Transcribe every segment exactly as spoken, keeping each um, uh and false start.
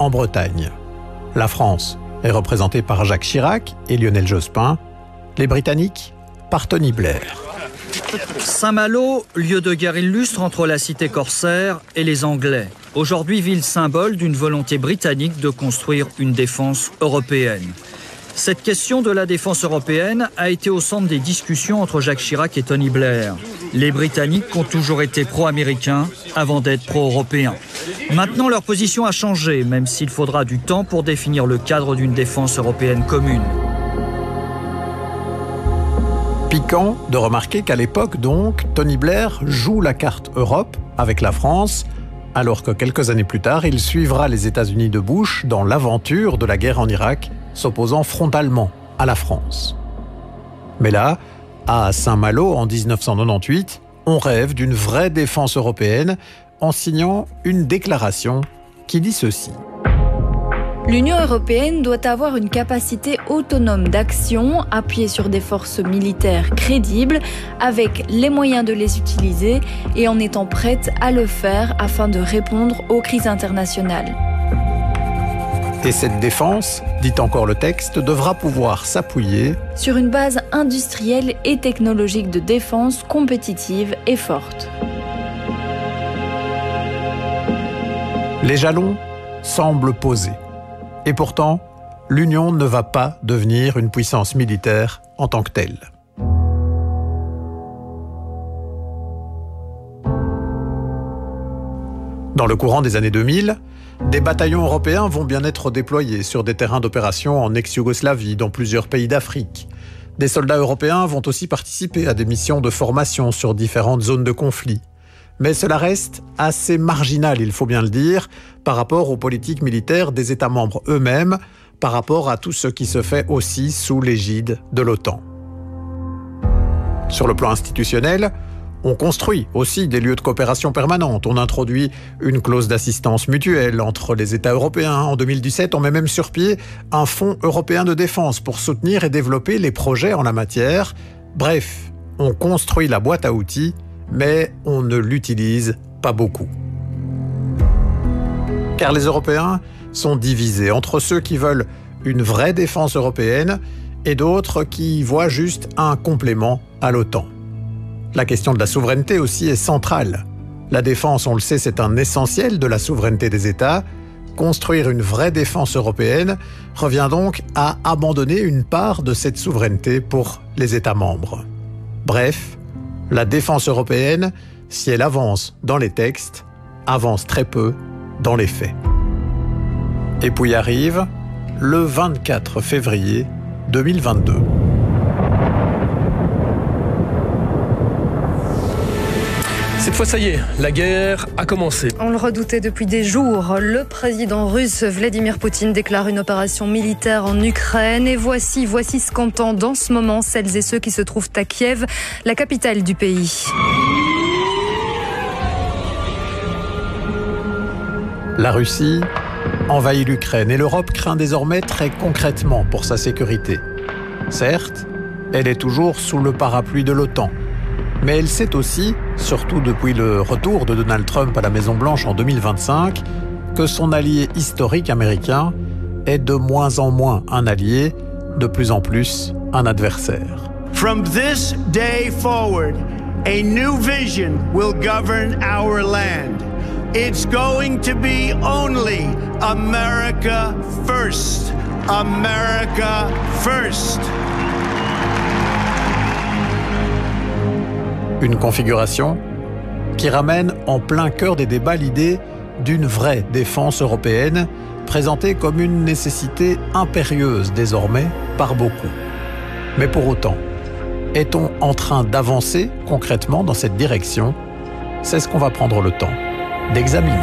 en Bretagne. La France est représentée par Jacques Chirac et Lionel Jospin. Les Britanniques par Tony Blair. Saint-Malo, lieu de guerre illustre entre la cité corsaire et les Anglais. Aujourd'hui, ville symbole d'une volonté britannique de construire une défense européenne. Cette question de la défense européenne a été au centre des discussions entre Jacques Chirac et Tony Blair. Les Britanniques ont toujours été pro-américains avant d'être pro-européens. Maintenant, leur position a changé, même s'il faudra du temps pour définir le cadre d'une défense européenne commune. Piquant de remarquer qu'à l'époque, donc, Tony Blair joue la carte Europe avec la France, alors que quelques années plus tard, il suivra les États-Unis de Bush dans l'aventure de la guerre en Irak, s'opposant frontalement à la France. Mais là, à Saint-Malo en dix-neuf cent quatre-vingt-dix-huit, on rêve d'une vraie défense européenne en signant une déclaration qui dit ceci. L'Union européenne doit avoir une capacité autonome d'action, appuyée sur des forces militaires crédibles, avec les moyens de les utiliser et en étant prête à le faire afin de répondre aux crises internationales. Et cette défense, dit encore le texte, devra pouvoir s'appuyer sur une base industrielle et technologique de défense compétitive et forte. Les jalons semblent posés. Et pourtant, l'Union ne va pas devenir une puissance militaire en tant que telle. Dans le courant des années deux mille, des bataillons européens vont bien être déployés sur des terrains d'opération en ex-Yougoslavie, dans plusieurs pays d'Afrique. Des soldats européens vont aussi participer à des missions de formation sur différentes zones de conflit. Mais cela reste assez marginal, il faut bien le dire, par rapport aux politiques militaires des États membres eux-mêmes, par rapport à tout ce qui se fait aussi sous l'égide de l'OTAN. Sur le plan institutionnel, on construit aussi des lieux de coopération permanente. On introduit une clause d'assistance mutuelle entre les États européens. En deux mille dix-sept, on met même sur pied un fonds européen de défense pour soutenir et développer les projets en la matière. Bref, on construit la boîte à outils, mais on ne l'utilise pas beaucoup. Car les Européens sont divisés entre ceux qui veulent une vraie défense européenne et d'autres qui voient juste un complément à l'OTAN. La question de la souveraineté aussi est centrale. La défense, on le sait, c'est un essentiel de la souveraineté des États. Construire une vraie défense européenne revient donc à abandonner une part de cette souveraineté pour les États membres. Bref, la défense européenne, si elle avance dans les textes, avance très peu dans les faits. Et puis arrive le vingt-quatre février deux mille vingt-deux. Cette fois, ça y est, la guerre a commencé. On le redoutait depuis des jours. Le président russe Vladimir Poutine déclare une opération militaire en Ukraine. Et voici, voici ce qu'entendent en ce moment celles et ceux qui se trouvent à Kiev, la capitale du pays. La Russie envahit l'Ukraine et l'Europe craint désormais très concrètement pour sa sécurité. Certes, elle est toujours sous le parapluie de l'OTAN. Mais elle sait aussi, surtout depuis le retour de Donald Trump à la Maison-Blanche en deux mille vingt-cinq, que son allié historique américain est de moins en moins un allié, de plus en plus un adversaire. From this day forward, a new vision will govern our land. It's going to be only America first. America first. Une configuration qui ramène en plein cœur des débats l'idée d'une vraie défense européenne, présentée comme une nécessité impérieuse désormais par beaucoup. Mais pour autant, est-on en train d'avancer concrètement dans cette direction ? C'est ce qu'on va prendre le temps d'examiner.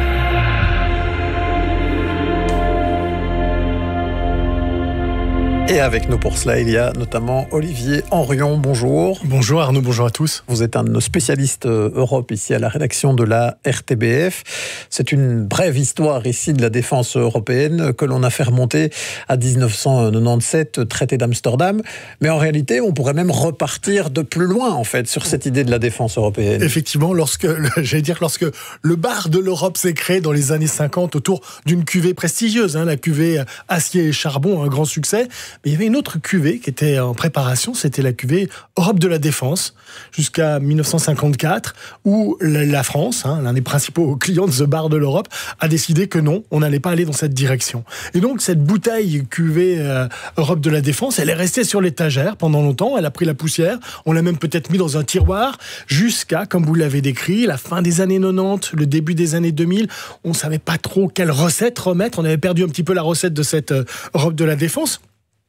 Et Et avec nous pour cela, il y a notamment Olivier Henrion. Bonjour. Bonjour Arnaud, bonjour à tous. Vous êtes un de nos spécialistes Europe ici à la rédaction de la R T B F. C'est une brève histoire ici de la défense européenne que l'on a fait remonter à dix-neuf cent quatre-vingt-dix-sept, traité d'Amsterdam. Mais en réalité, on pourrait même repartir de plus loin en fait sur cette idée de la défense européenne. Effectivement, lorsque, j'allais dire, lorsque le bar de l'Europe s'est créé dans les années cinquante autour d'une cuvée prestigieuse, hein, la cuvée acier et charbon, un grand succès. Mais il y avait une autre cuvée qui était en préparation, c'était la cuvée Europe de la Défense, jusqu'à dix-neuf cent cinquante-quatre, où la France, hein, l'un des principaux clients de ce bar de l'Europe, a décidé que non, on n'allait pas aller dans cette direction. Et donc, cette bouteille cuvée euh, Europe de la Défense, elle est restée sur l'étagère pendant longtemps, elle a pris la poussière, on l'a même peut-être mis dans un tiroir, jusqu'à, comme vous l'avez décrit, la fin des années quatre-vingt-dix, le début des années deux mille, on ne savait pas trop quelle recette remettre, on avait perdu un petit peu la recette de cette euh, Europe de la Défense.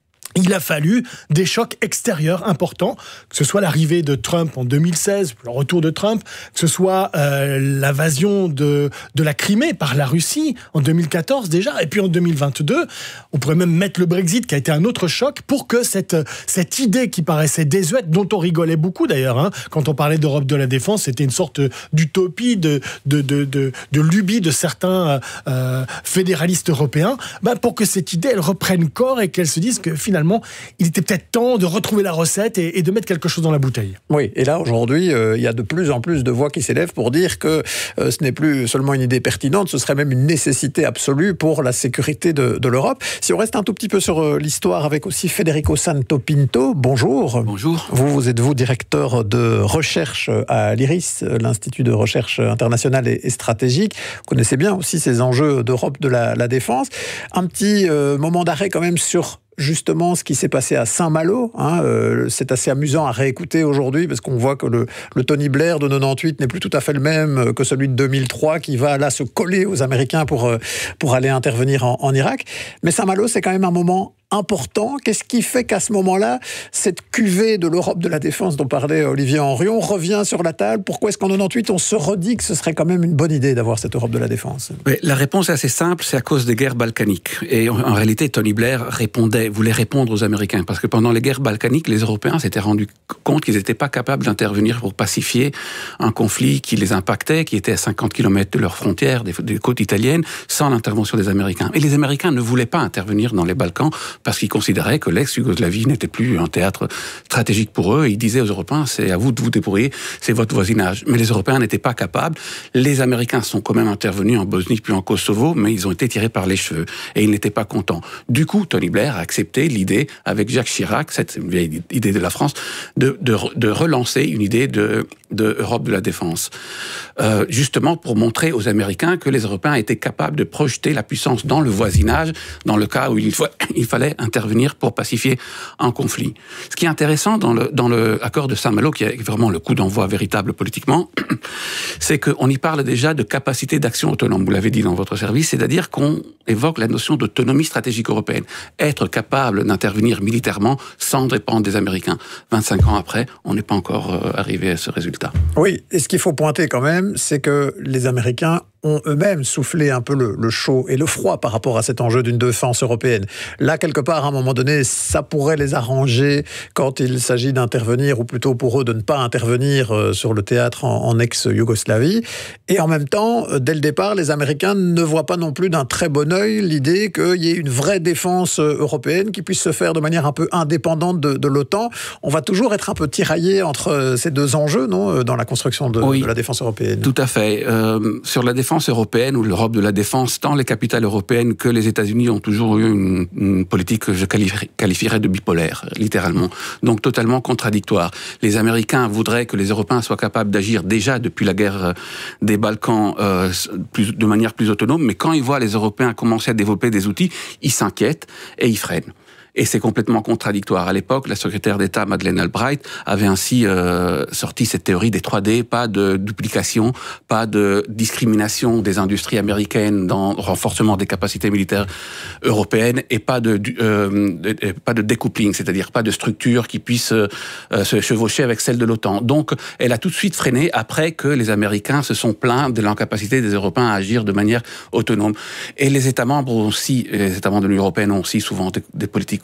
Il a fallu des chocs extérieurs importants, que ce soit l'arrivée de Trump en deux mille seize, le retour de Trump, que ce soit euh, l'invasion de, de la Crimée par la Russie en deux mille quatorze déjà, et puis en deux mille vingt-deux, on pourrait même mettre le Brexit qui a été un autre choc pour que cette, cette idée qui paraissait désuète, dont on rigolait beaucoup d'ailleurs, hein, quand on parlait d'Europe de la Défense, c'était une sorte d'utopie, de, de, de, de, de lubie de certains euh, fédéralistes européens, bah, pour que cette idée elle reprenne corps et qu'elle se dise que finalement il était peut-être temps de retrouver la recette et, et de mettre quelque chose dans la bouteille. Oui, et là, aujourd'hui, euh, il y a de plus en plus de voix qui s'élèvent pour dire que euh, ce n'est plus seulement une idée pertinente, ce serait même une nécessité absolue pour la sécurité de, de l'Europe. Si on reste un tout petit peu sur euh, l'histoire avec aussi Federico Santo Pinto, bonjour. Bonjour. Vous, vous êtes vous directeur de recherche à l'I R I S, l'Institut de recherche internationale et, et stratégique. Vous connaissez bien aussi ces enjeux d'Europe de la, la défense. Un petit euh, moment d'arrêt quand même sur justement ce qui s'est passé à Saint-Malo. Hein, euh, c'est assez amusant à réécouter aujourd'hui parce qu'on voit que le, le Tony Blair de quatre-vingt-dix-huit n'est plus tout à fait le même que celui de deux mille trois qui va là se coller aux Américains pour, pour aller intervenir en, en Irak. Mais Saint-Malo, c'est quand même un moment important. Qu'est-ce qui fait qu'à ce moment-là, cette cuvée de l'Europe de la Défense dont parlait Olivier Henrion revient sur la table? Pourquoi est-ce qu'en quatre-vingt-dix-huit, on se redit que ce serait quand même une bonne idée d'avoir cette Europe de la Défense? Oui, la réponse est assez simple, c'est à cause des guerres balkaniques. Et en, en réalité, Tony Blair répondait, voulait répondre aux Américains, parce que pendant les guerres balkaniques, les Européens s'étaient rendus compte qu'ils n'étaient pas capables d'intervenir pour pacifier un conflit qui les impactait, qui était à cinquante kilomètres de leurs frontières, des, des côtes italiennes, sans l'intervention des Américains. Et les Américains ne voulaient pas intervenir dans les Balkans parce qu'ils considéraient que l'ex-Yougoslavie n'était plus un théâtre stratégique pour eux. Et ils disaient aux Européens, c'est à vous de vous débrouiller, c'est votre voisinage. Mais les Européens n'étaient pas capables. Les Américains sont quand même intervenus en Bosnie puis en Kosovo, mais ils ont été tirés par les cheveux. Et ils n'étaient pas contents. Du coup, Tony Blair a accepté l'idée, avec Jacques Chirac, cette vieille idée de la France, de, de, de relancer une idée de, de Europe de la défense. Euh, justement pour montrer aux Américains que les Européens étaient capables de projeter la puissance dans le voisinage, dans le cas où il, faut, il fallait intervenir pour pacifier un conflit. Ce qui est intéressant dans le, dans le accord de Saint-Malo, qui est vraiment le coup d'envoi véritable politiquement, c'est qu'on y parle déjà de capacité d'action autonome. Vous l'avez dit dans votre service, c'est-à-dire qu'on évoque la notion d'autonomie stratégique européenne. Être capable d'intervenir militairement sans dépendre des Américains. vingt-cinq ans après, on n'est pas encore euh, arrivé à ce résultat. Oui, et ce qu'il faut pointer quand même, c'est que les Américains ont eux-mêmes soufflé un peu le, le chaud et le froid par rapport à cet enjeu d'une défense européenne. Là, quelque part, à un moment donné, ça pourrait les arranger quand il s'agit d'intervenir, ou plutôt pour eux de ne pas intervenir sur le théâtre en, en ex-Yougoslavie. Et en même temps, dès le départ, les Américains ne voient pas non plus d'un très bon œil l'idée qu'il y ait une vraie défense européenne qui puisse se faire de manière un peu indépendante de, de l'OTAN. On va toujours être un peu tiraillé entre ces deux enjeux, non, dans la construction de, oui, de la défense européenne. Tout à fait. Euh, sur la défense européenne ou l'Europe de la défense, tant les capitales européennes que les États-Unis ont toujours eu une, une politique que je qualifierais de bipolaire, littéralement. Donc totalement contradictoire. Les Américains voudraient que les Européens soient capables d'agir déjà depuis la guerre des Balkans euh, plus, de manière plus autonome, mais quand ils voient les Européens commencer à développer des outils, ils s'inquiètent et ils freinent. Et c'est complètement contradictoire. À l'époque, la secrétaire d'État Madeleine Albright avait ainsi euh, sorti cette théorie des trois D, pas de duplication, pas de discrimination des industries américaines dans le renforcement des capacités militaires européennes et pas de, euh, de pas de découpling, c'est-à-dire pas de structure qui puisse euh, se chevaucher avec celle de l'OTAN. Donc, elle a tout de suite freiné après que les Américains se sont plaints de l'incapacité des Européens à agir de manière autonome. Et les États membres ont aussi, les États membres de l'Union européenne ont aussi souvent des, des politiques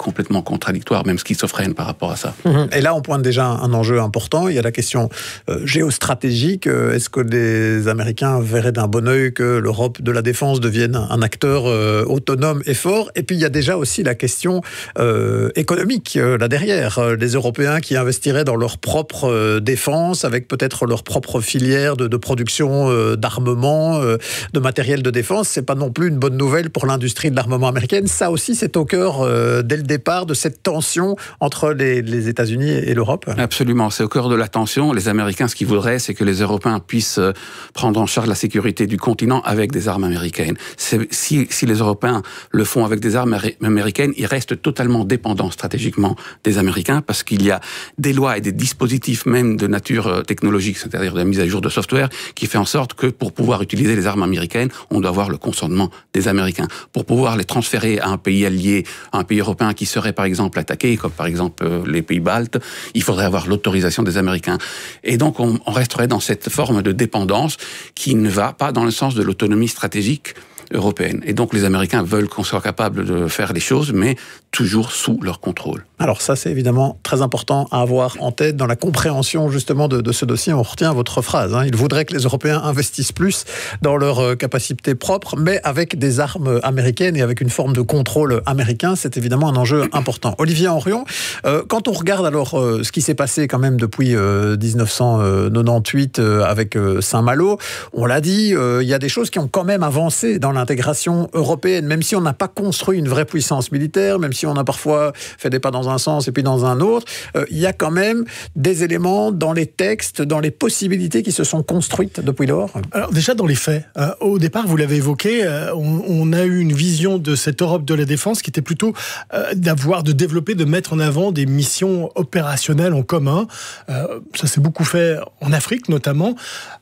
complètement contradictoire, même schizophrène par rapport à ça. Et là, on pointe déjà un enjeu important. Il y a la question euh, géostratégique. Est-ce que les Américains verraient d'un bon œil que l'Europe de la défense devienne un acteur euh, autonome et fort? Et puis, il y a déjà aussi la question euh, économique, euh, là derrière. Les Européens qui investiraient dans leur propre euh, défense, avec peut-être leur propre filière de, de production euh, d'armement, euh, de matériel de défense. C'est pas non plus une bonne nouvelle pour l'industrie de l'armement américaine. Ça aussi, c'est au cœur, euh, dès le départ, de cette tension entre les, les États-Unis et l'Europe. Absolument, c'est au cœur de la tension. Les Américains, ce qu'ils voudraient, c'est que les Européens puissent prendre en charge la sécurité du continent avec des armes américaines. C'est, si, si les Européens le font avec des armes américaines, ils restent totalement dépendants stratégiquement des Américains, parce qu'il y a des lois et des dispositifs même de nature technologique, c'est-à-dire de la mise à jour de software, qui fait en sorte que pour pouvoir utiliser les armes américaines, on doit avoir le consentement des Américains. Pour pouvoir les transférer à un pays allié, à un pays européen qui serait par exemple attaqué, comme par exemple les pays baltes, il faudrait avoir l'autorisation des Américains. Et donc on, on resterait dans cette forme de dépendance qui ne va pas dans le sens de l'autonomie stratégique européenne. Et donc les Américains veulent qu'on soit capable de faire les choses, mais toujours sous leur contrôle. Alors ça, c'est évidemment très important à avoir en tête dans la compréhension justement de, de ce dossier. On retient votre phrase. Hein. Ils voudraient que les Européens investissent plus dans leurs capacités propres, mais avec des armes américaines et avec une forme de contrôle américain. C'est évidemment un enjeu important. Olivier Henrion, euh, quand on regarde alors euh, ce qui s'est passé quand même depuis euh, dix-neuf cent quatre-vingt-dix-huit euh, avec euh, Saint-Malo, on l'a dit, euh, il y a des choses qui ont quand même avancé dans l'intégration européenne, même si on n'a pas construit une vraie puissance militaire, même si on a parfois fait des pas dans un sens et puis dans un autre, euh, il y a quand même des éléments dans les textes, dans les possibilités qui se sont construites depuis lors. Alors déjà dans les faits, euh, au départ, vous l'avez évoqué, euh, on, on a eu une vision de cette Europe de la défense qui était plutôt euh, d'avoir, de développer, de mettre en avant des missions opérationnelles en commun. Euh, ça s'est beaucoup fait en Afrique notamment.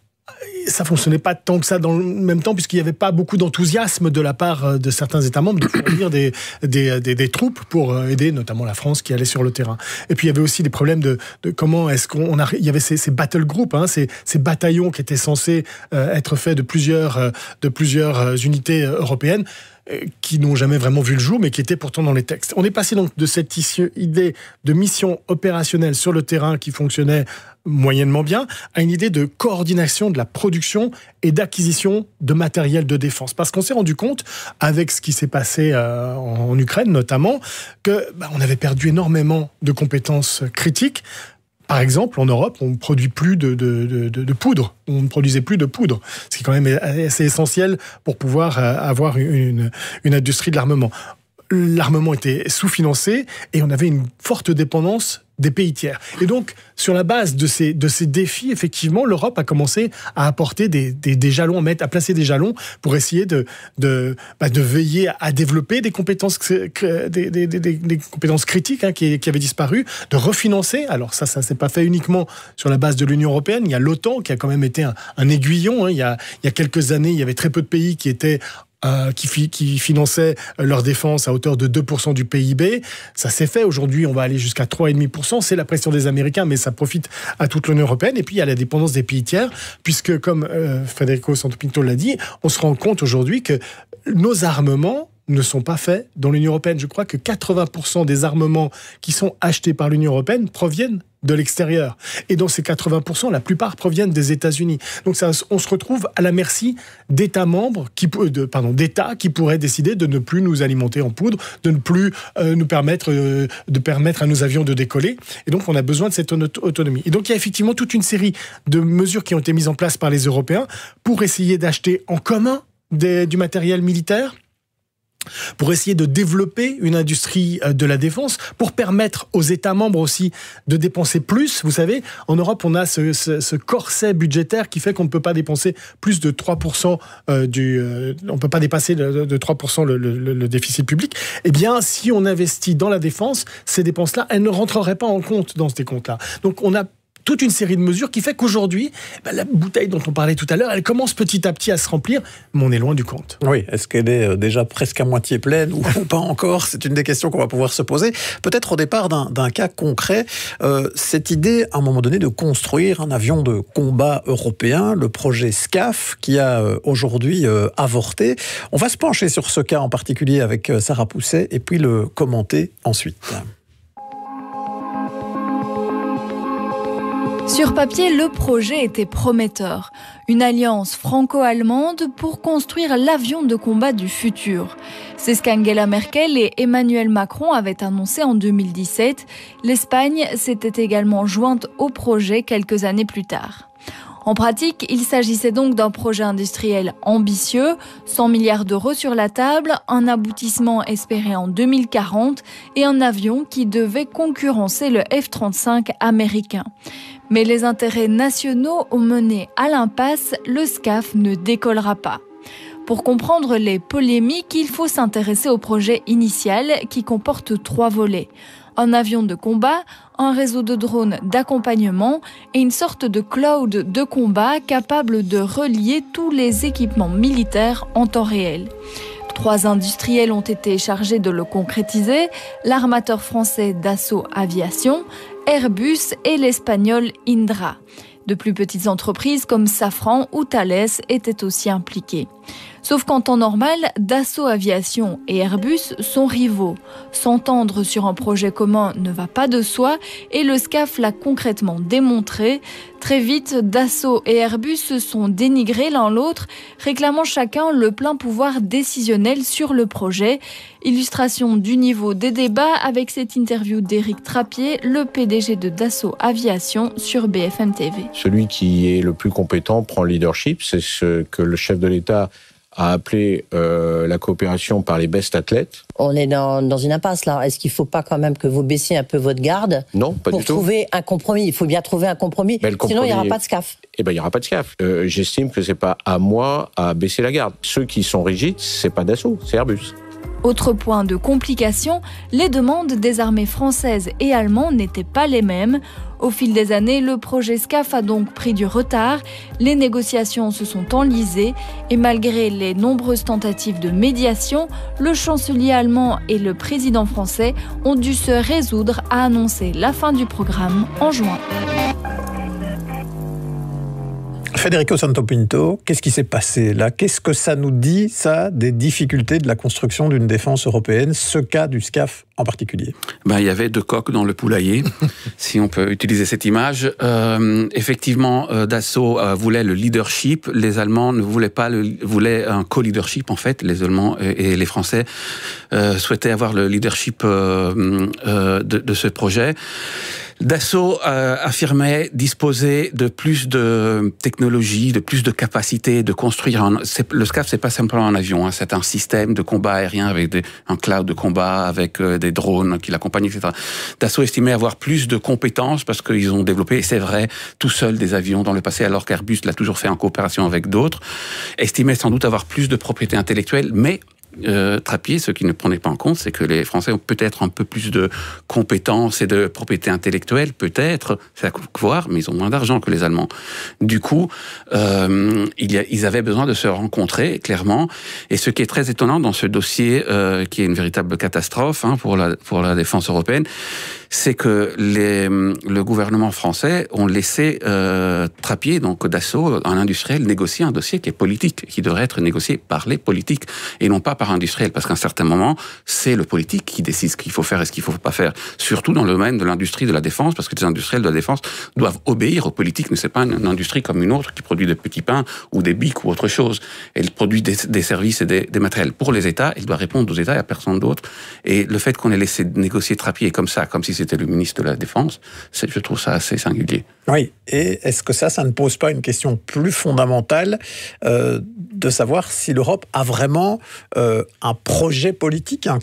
Ça fonctionnait pas tant que ça dans le même temps, puisqu'il n'y avait pas beaucoup d'enthousiasme de la part de certains États membres de fournir des, des, des, des troupes pour aider notamment la France qui allait sur le terrain. Et puis il y avait aussi des problèmes de, de comment est-ce qu'on a... Il y avait ces, ces battle groups, hein, ces, ces bataillons qui étaient censés euh, être faits de plusieurs, de plusieurs unités européennes, qui n'ont jamais vraiment vu le jour, mais qui étaient pourtant dans les textes. On est passé donc de cette idée de mission opérationnelle sur le terrain qui fonctionnait moyennement bien, à une idée de coordination de la production et d'acquisition de matériel de défense. Parce qu'on s'est rendu compte, avec ce qui s'est passé euh, en Ukraine notamment, que bah, on avait perdu énormément de compétences critiques. Par exemple, en Europe, on ne produit plus de, de, de, de poudre. On ne produisait plus de poudre, ce qui est quand même assez essentiel pour pouvoir avoir une, une industrie de l'armement. L'armement était sous-financé et on avait une forte dépendance des pays tiers. Et donc, sur la base de ces, de ces défis, effectivement, l'Europe a commencé à apporter des, des, des jalons, à, mettre, à placer des jalons pour essayer de, de, bah, de veiller à développer des compétences, des, des, des, des compétences critiques hein, qui, qui avaient disparu, de refinancer. Alors ça, ça ne s'est pas fait uniquement sur la base de l'Union européenne. Il y a l'OTAN qui a quand même été un, un aiguillon. Hein. Il y a, il y a quelques années, il y avait très peu de pays qui étaient Euh, qui, fi- qui finançaient leur défense à hauteur de deux pour cent du P I B. Ça s'est fait. Aujourd'hui, on va aller jusqu'à trois virgule cinq pour cent. C'est la pression des Américains, mais ça profite à toute l'Union européenne. Et puis, il y a la dépendance des pays tiers, puisque, comme euh, Federico Santopinto l'a dit, on se rend compte aujourd'hui que nos armements ne sont pas faits dans l'Union européenne. Je crois que quatre-vingts pour cent des armements qui sont achetés par l'Union européenne proviennent de l'extérieur. Et dans ces quatre-vingts pour cent, la plupart proviennent des États-Unis. Donc ça, on se retrouve à la merci d'États membres, qui, de, pardon, d'États qui pourraient décider de ne plus nous alimenter en poudre, de ne plus euh, nous permettre, euh, de permettre à nos avions de décoller. Et donc on a besoin de cette autonomie. Et donc il y a effectivement toute une série de mesures qui ont été mises en place par les Européens pour essayer d'acheter en commun des, du matériel militaire, pour essayer de développer une industrie de la défense, pour permettre aux États membres aussi de dépenser plus. Vous savez, en Europe, on a ce, ce, ce corset budgétaire qui fait qu'on ne peut pas dépenser plus de trois pour cent du... Euh, on ne peut pas dépasser de, de trois pour cent le, le, le déficit public. Eh bien, si on investit dans la défense, ces dépenses-là, elles ne rentreraient pas en compte dans ces comptes-là. Donc, on a toute une série de mesures qui fait qu'aujourd'hui, bah, la bouteille dont on parlait tout à l'heure, elle commence petit à petit à se remplir, mais on est loin du compte. Oui, est-ce qu'elle est déjà presque à moitié pleine ou pas encore? C'est une des questions qu'on va pouvoir se poser. Peut-être au départ d'un, d'un cas concret, euh, cette idée, à un moment donné, de construire un avion de combat européen, le projet SCAF, qui a euh, aujourd'hui euh, avorté. On va se pencher sur ce cas en particulier avec euh, Sarah Pousset et puis le commenter ensuite. Sur papier, le projet était prometteur. Une alliance franco-allemande pour construire l'avion de combat du futur. C'est ce qu'Angela Merkel et Emmanuel Macron avaient annoncé en deux mille dix-sept. L'Espagne s'était également jointe au projet quelques années plus tard. En pratique, il s'agissait donc d'un projet industriel ambitieux, cent milliards d'euros sur la table, un aboutissement espéré en deux mille quarante et un avion qui devait concurrencer le F trente-cinq américain. Mais les intérêts nationaux ont mené à l'impasse, le SCAF ne décollera pas. Pour comprendre les polémiques, il faut s'intéresser au projet initial qui comporte trois volets. Un avion de combat, un réseau de drones d'accompagnement et une sorte de cloud de combat capable de relier tous les équipements militaires en temps réel. Trois industriels ont été chargés de le concrétiser, l'armateur français Dassault Aviation, Airbus et l'espagnol Indra. De plus petites entreprises comme Safran ou Thales étaient aussi impliquées. Sauf qu'en temps normal, Dassault Aviation et Airbus sont rivaux. S'entendre sur un projet commun ne va pas de soi et le SCAF l'a concrètement démontré. Très vite, Dassault et Airbus se sont dénigrés l'un l'autre, réclamant chacun le plein pouvoir décisionnel sur le projet. Illustration du niveau des débats avec cette interview d'Éric Trappier, le P D G de Dassault Aviation sur B F M T V. Celui qui est le plus compétent prend le leadership, c'est ce que le chef de l'État a appelé euh, la coopération par les best athlètes. On est dans, dans une impasse là. Est-ce qu'il ne faut pas quand même que vous baissiez un peu votre garde? Non, pas du tout. Pour trouver un compromis. Il faut bien trouver un compromis. compromis Sinon, il n'y aura pas de SCAF. Eh ben, il n'y aura pas de SCAF. Euh, j'estime que c'est pas à moi à baisser la garde. Ceux qui sont rigides, c'est pas Dassault, c'est Airbus. Autre point de complication, les demandes des armées françaises et allemandes n'étaient pas les mêmes. Au fil des années, le projet SCAF a donc pris du retard, les négociations se sont enlisées et malgré les nombreuses tentatives de médiation, le chancelier allemand et le président français ont dû se résoudre à annoncer la fin du programme en juin. Federico Santopinto, qu'est-ce qui s'est passé là? Qu'est-ce que ça nous dit, ça, des difficultés de la construction d'une défense européenne, ce cas du SCAF en particulier? Ben, il y avait deux coqs dans le poulailler, si on peut utiliser cette image. Euh, effectivement, euh, Dassault euh, voulait le leadership, les Allemands ne voulaient pas, le, voulaient un co-leadership en fait, les Allemands et, et les Français euh, souhaitaient avoir le leadership euh, euh, de, de ce projet. Dassault euh, affirmait disposer de plus de technologie, de plus de capacité de construire un... Le SCAF, c'est pas simplement un avion, hein, c'est un système de combat aérien avec des, un cloud de combat, avec euh, des drones qui l'accompagnent, et cetera. Dassault estimait avoir plus de compétences parce qu'ils ont développé, et c'est vrai, tout seul des avions dans le passé, alors qu'Airbus l'a toujours fait en coopération avec d'autres. Estimait sans doute avoir plus de propriété intellectuelle, mais Euh, Trappier, ce qui ne prenait pas en compte, c'est que les Français ont peut-être un peu plus de compétences et de propriété intellectuelle, peut-être, c'est à voir, mais ils ont moins d'argent que les Allemands. Du coup, euh, il y a, ils avaient besoin de se rencontrer, clairement, et ce qui est très étonnant dans ce dossier, euh, qui est une véritable catastrophe hein, pour, la, pour la défense européenne, c'est que les, le gouvernement français ont laissé euh, Trappier, donc Dassault, un industriel, négocier un dossier qui est politique, qui devrait être négocié par les politiques, et non pas par industriel, parce qu'à un certain moment, c'est le politique qui décide ce qu'il faut faire et ce qu'il ne faut pas faire. Surtout dans le domaine de l'industrie de la défense, parce que les industriels de la défense doivent obéir aux politiques, mais ce n'est pas une, une industrie comme une autre qui produit des petits pains ou des bics ou autre chose. Elle produit des, des services et des, des matériels pour les États, elle doit répondre aux États et à personne d'autre. Et le fait qu'on ait laissé négocier Trappier comme ça, comme si c'était le ministre de la Défense, c'est, je trouve ça assez singulier. Oui, et est-ce que ça, ça ne pose pas une question plus fondamentale euh, de savoir si l'Europe a vraiment euh, un projet politique, un cap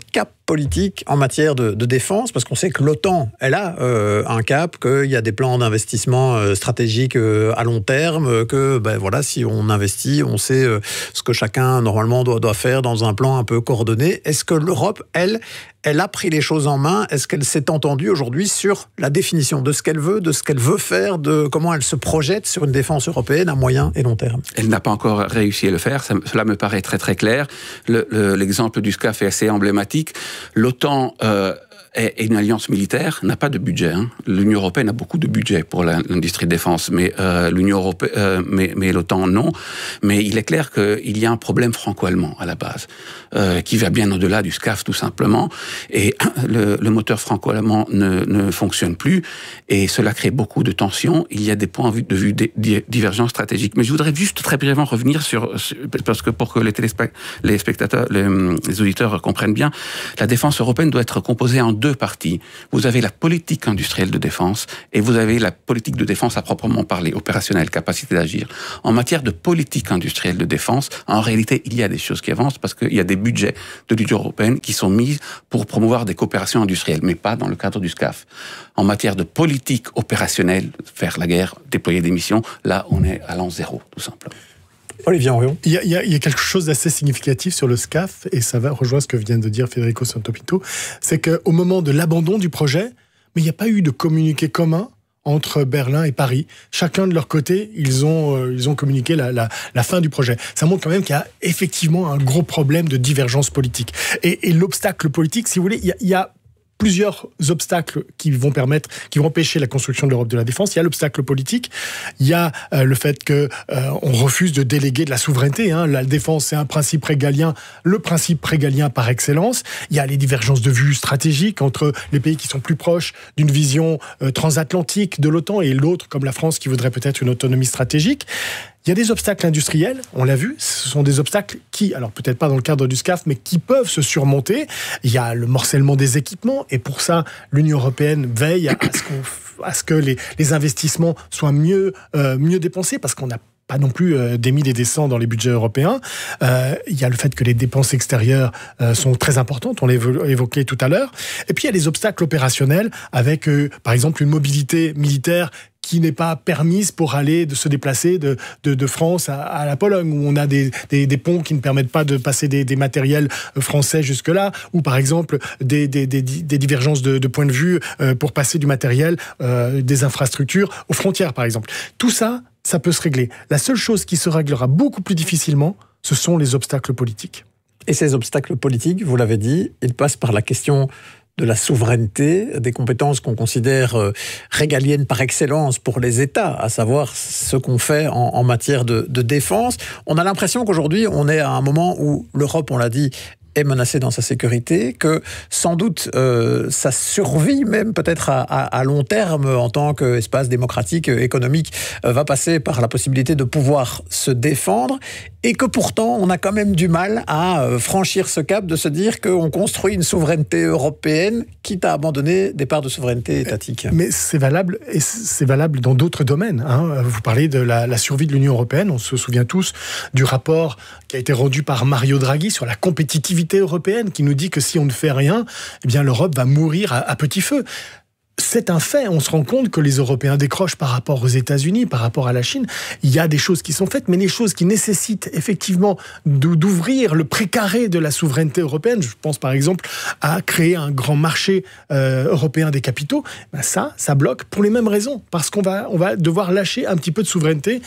politique en matière de, de défense? Parce qu'on sait que l'OTAN, elle a euh, un cap, qu'il y a des plans d'investissement euh, stratégiques euh, à long terme, que ben, voilà, si on investit, on sait euh, ce que chacun normalement doit, doit faire dans un plan un peu coordonné. Est-ce que l'Europe, elle, elle a pris les choses en main? Est-ce qu'elle s'est entendue aujourd'hui sur la définition de ce qu'elle veut, de ce qu'elle veut faire, de comment elle se projette sur une défense européenne à moyen et long terme? Elle n'a pas encore réussi à le faire, ça, cela me paraît très très clair. Le, le, l'exemple du SCAF est assez emblématique. L'OTAN euh, est une alliance militaire, n'a pas de budget. Hein. L'Union européenne a beaucoup de budget pour l'industrie de défense, mais euh, l'Union européenne, euh, mais, mais l'OTAN non. Mais il est clair qu'il y a un problème franco-allemand à la base, euh, qui va bien au-delà du SCAF tout simplement. Et le, le moteur franco-allemand ne, ne fonctionne plus, et cela crée beaucoup de tensions. Il y a des points de vue divergents stratégiques. Mais je voudrais juste très brièvement revenir sur, sur parce que pour que les, téléspe- les spectateurs, les, les auditeurs comprennent bien, la défense européenne doit être composée en deux parties. Vous avez la politique industrielle de défense et vous avez la politique de défense à proprement parler, opérationnelle, capacité d'agir. En matière de politique industrielle de défense, en réalité, il y a des choses qui avancent parce qu'il y a des budgets de l'Union européenne qui sont mis pour promouvoir des coopérations industrielles, mais pas dans le cadre du SCAF. En matière de politique opérationnelle, faire la guerre, déployer des missions, là, on est à l'an zéro, tout simplement. Olivier Henrion. Il y, a, il, y a, il y a quelque chose d'assez significatif sur le SCAF, et ça va rejoindre ce que vient de dire Federico Santopinto, c'est qu'au moment de l'abandon du projet, mais il n'y a pas eu de communiqué commun entre Berlin et Paris. Chacun de leur côté, ils ont, euh, ils ont communiqué la, la, la fin du projet. Ça montre quand même qu'il y a effectivement un gros problème de divergence politique. Et, et l'obstacle politique, si vous voulez, il y a, il y a plusieurs obstacles qui vont permettre, qui vont empêcher la construction de l'Europe de la défense. Il y a l'obstacle politique, il y a euh, le fait que euh, on refuse de déléguer de la souveraineté. Hein. La défense, c'est un principe régalien, le principe régalien par excellence. Il y a les divergences de vues stratégiques entre les pays qui sont plus proches d'une vision euh, transatlantique de l'OTAN et l'autre, comme la France, qui voudrait peut-être une autonomie stratégique. Il y a des obstacles industriels, on l'a vu, ce sont des obstacles qui, alors peut-être pas dans le cadre du SCAF, mais qui peuvent se surmonter. Il y a le morcellement des équipements, et pour ça, l'Union européenne veille à ce, qu'on, à ce que les, les investissements soient mieux, euh, mieux dépensés, parce qu'on n'a pas non plus euh, des mille et des cents dans les budgets européens. Euh, il y a le fait que les dépenses extérieures euh, sont très importantes, on l'a évoqué tout à l'heure. Et puis il y a les obstacles opérationnels, avec euh, par exemple une mobilité militaire qui n'est pas permise pour aller de se déplacer de, de, de France à, à la Pologne, où on a des, des, des ponts qui ne permettent pas de passer des, des matériels français jusque-là, ou par exemple des, des, des, des divergences de, de point de vue euh, pour passer du matériel, euh, des infrastructures aux frontières, par exemple. Tout ça, ça peut se régler. La seule chose qui se réglera beaucoup plus difficilement, ce sont les obstacles politiques. Et ces obstacles politiques, vous l'avez dit, ils passent par la question de la souveraineté, des compétences qu'on considère régaliennes par excellence pour les États, à savoir ce qu'on fait en, en matière de, de défense. On a l'impression qu'aujourd'hui, on est à un moment où l'Europe, on l'a dit, est menacée dans sa sécurité, que sans doute euh, sa survie, même peut-être à, à, à long terme, en tant qu'espace démocratique, économique, euh, va passer par la possibilité de pouvoir se défendre, et que pourtant on a quand même du mal à euh, franchir ce cap de se dire qu'on construit une souveraineté européenne, quitte à abandonner des parts de souveraineté étatique. Mais c'est valable, et c'est valable dans d'autres domaines. Hein. Vous parlez de la, la survie de l'Union européenne, on se souvient tous du rapport qui a été rendu par Mario Draghi sur la compétitivité européenne, qui nous dit que si on ne fait rien, eh bien l'Europe va mourir à, à petit feu. C'est un fait, on se rend compte que les Européens décrochent par rapport aux États-Unis, par rapport à la Chine. Il y a des choses qui sont faites, mais les choses qui nécessitent effectivement d'ouvrir le précaré de la souveraineté européenne, je pense par exemple à créer un grand marché euh, européen des capitaux, ben ça, ça bloque pour les mêmes raisons, parce qu'on va, on va devoir lâcher un petit peu de souveraineté.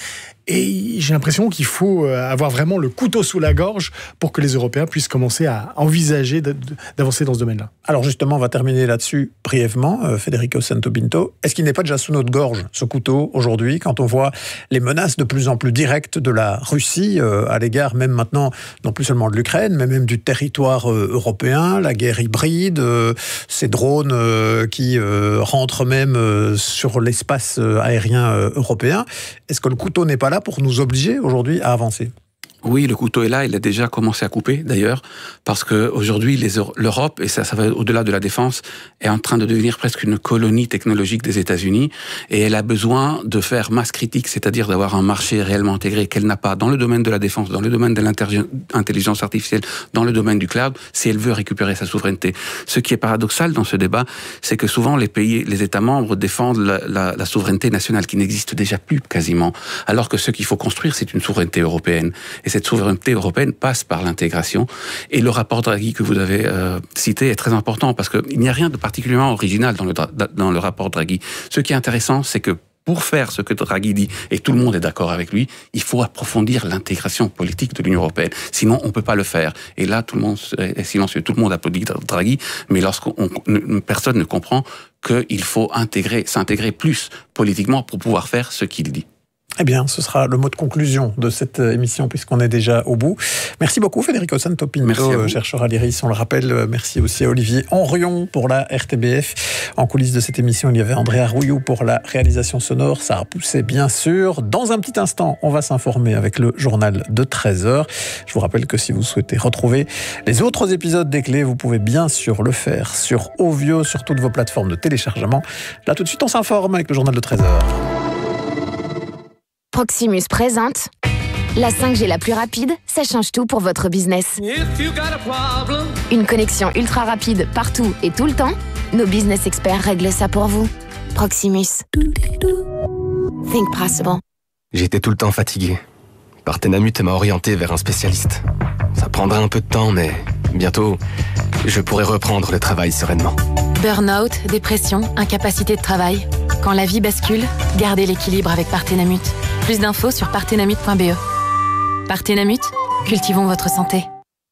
Et j'ai l'impression qu'il faut avoir vraiment le couteau sous la gorge pour que les Européens puissent commencer à envisager d'avancer dans ce domaine-là. Alors justement, on va terminer là-dessus brièvement, euh, Federico Santopinto. Est-ce qu'il n'est pas déjà sous notre gorge, ce couteau, aujourd'hui, quand on voit les menaces de plus en plus directes de la Russie, euh, à l'égard même maintenant, non plus seulement de l'Ukraine, mais même du territoire euh, européen, la guerre hybride, euh, ces drones euh, qui euh, rentrent même euh, sur l'espace euh, aérien euh, européen. Est-ce que le couteau n'est pas là pour nous obliger aujourd'hui à avancer ? Oui, le couteau est là, il a déjà commencé à couper d'ailleurs, parce que aujourd'hui les Euro- l'Europe, et ça, ça va au-delà de la défense, est en train de devenir presque une colonie technologique des États-Unis, et elle a besoin de faire masse critique, c'est-à-dire d'avoir un marché réellement intégré qu'elle n'a pas dans le domaine de la défense, dans le domaine de l'intelligence artificielle, dans le domaine du cloud, si elle veut récupérer sa souveraineté. Ce qui est paradoxal dans ce débat, c'est que souvent les pays, les États membres défendent la, la, la souveraineté nationale qui n'existe déjà plus quasiment, alors que ce qu'il faut construire, c'est une souveraineté européenne. Et cette souveraineté européenne passe par l'intégration. Et le rapport Draghi que vous avez euh, cité est très important parce qu'il n'y a rien de particulièrement original dans le, dans le rapport Draghi. Ce qui est intéressant, c'est que pour faire ce que Draghi dit, et tout le monde est d'accord avec lui, il faut approfondir l'intégration politique de l'Union européenne. Sinon, on ne peut pas le faire. Et là, tout le monde est silencieux. Tout le monde applaudit Draghi, mais lorsqu'on personne ne comprend qu'il faut intégrer, s'intégrer plus politiquement pour pouvoir faire ce qu'il dit. Eh bien, ce sera le mot de conclusion de cette émission puisqu'on est déjà au bout. Merci beaucoup Federico Santopinto, chercheur à l'I R I S, on le rappelle. Merci aussi à Olivier Henrion pour la R T B F. En coulisses de cette émission, il y avait Andrea Rouillou pour la réalisation sonore. Ça a poussé bien sûr. Dans un petit instant, on va s'informer avec le journal de treize heures. Je vous rappelle que si vous souhaitez retrouver les autres épisodes des Clés, vous pouvez bien sûr le faire sur Ovio, sur toutes vos plateformes de téléchargement. Là tout de suite, on s'informe avec le journal de treize heures. Proximus présente la cinq G la plus rapide, ça change tout pour votre business. Une connexion ultra rapide partout et tout le temps. Nos business experts règlent ça pour vous. Proximus. Think possible. J'étais tout le temps fatigué. Partenamut m'a orienté vers un spécialiste. Ça prendra un peu de temps, mais bientôt, je pourrai reprendre le travail sereinement. Burnout, dépression, incapacité de travail. Quand la vie bascule, gardez l'équilibre avec Partenamut. Plus d'infos sur partenamut point b e. Partenamut, cultivons votre santé.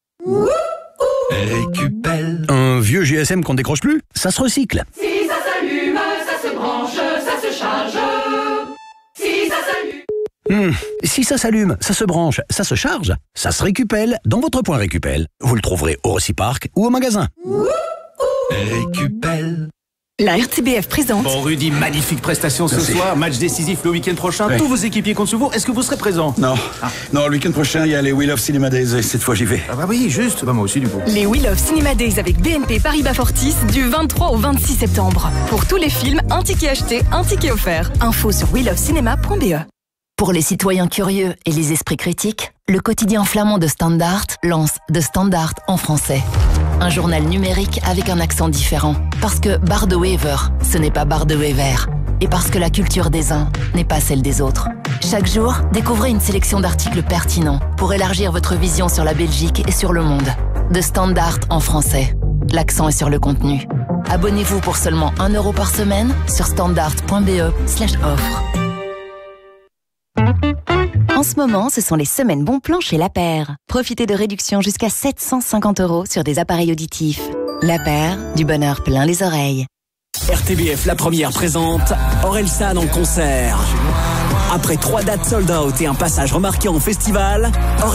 Récupelle. Un vieux G S M qu'on décroche plus, ça se recycle. Si ça s'allume, ça se branche, ça se charge. Si ça s'allume. Hum, si ça s'allume, ça se branche, ça se charge, ça se récupelle dans votre point Récupelle. Vous le trouverez au Reciparc ou au magasin. Récupelle. La R T B F présente. Bon Rudy, magnifique prestation ce Merci. soir, match décisif le week-end prochain. Ouais. Tous vos équipiers comptent sur vous. Est-ce que vous serez présent? Non, ah. non, le week-end prochain, il y a les Wheel of Cinema Days et cette fois j'y vais. Ah bah oui, juste, bah moi aussi du coup. Les Wheel of Cinema Days avec B N P Paribas Fortis du vingt-trois au vingt-six septembre. Pour tous les films, un ticket acheté, un ticket offert. Info sur wheel of cinema point b e. Pour les citoyens curieux et les esprits critiques, le quotidien flamand de Standard lance De Standard en français. Un journal numérique avec un accent différent. Parce que Bar de Wever, ce n'est pas Bar de Wever. Et parce que la culture des uns n'est pas celle des autres. Chaque jour, découvrez une sélection d'articles pertinents pour élargir votre vision sur la Belgique et sur le monde. De Standard en français. L'accent est sur le contenu. Abonnez-vous pour seulement un euro par semaine sur standard point b e slash offre. En ce moment, ce sont les semaines bons plans chez La Paire. Profitez de réductions jusqu'à sept cent cinquante euros sur des appareils auditifs. La Paire, du bonheur plein les oreilles. R T B F, la première, présente Orelsan en concert. Après trois dates sold out et un passage remarqué en festival,